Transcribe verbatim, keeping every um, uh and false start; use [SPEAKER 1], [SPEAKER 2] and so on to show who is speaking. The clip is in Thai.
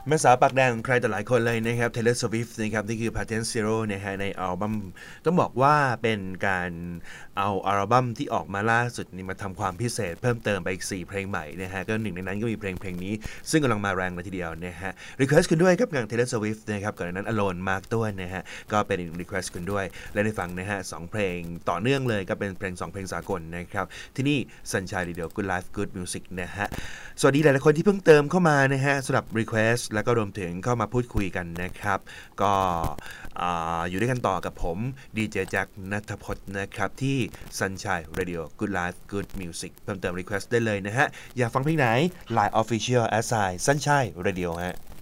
[SPEAKER 1] แม่สาวปากแดงของใครแต่หลายคนเลยนะครับ Taylor Swift นะครับนี่คือ Patent Zero นะฮะในอัลบั้มต้องบอกว่าเป็นการเอาอัลบั้มที่ออกมาล่าสุดนี่มาทำความพิเศษเพิ่มเติมไปอีกสี่เพลงใหม่นะฮะก็หนึ่งในนั้นก็มีเพลงเพลงนี้ซึ่งกำลังมาแรงเลยทีเดียวนะฮะ Request คุณด้วยครับงาน Taylor Swift นะครับก่อนหน้านั้น Alone Mark ด้วยนะฮะก็เป็นอีก Request คุณด้วยและได้ฟังนะฮะสองเพลงต่อเนื่องเลยก็เป็นเพลงสองเพลงสากลนะครับที่นี่ Sunshine Radio Good Life Good Music นะฮะสวัสดีหลายๆคนที่เพิ่งเติมเข้ามานะฮะสำหรับ Request แล้วก็รวมถึงเข้ามาพูดคุยกันนะครับก็อยู่ด้วยกันต่อกับผมดีเจแจ็คณัฐพจน์นะครับที่ Sunshine Radio Good Life Good Music เพิ่มเติม Request ได้เลยนะฮะอยากฟังเพลงไหน Line Official Assign Sunshine Radio ฮะ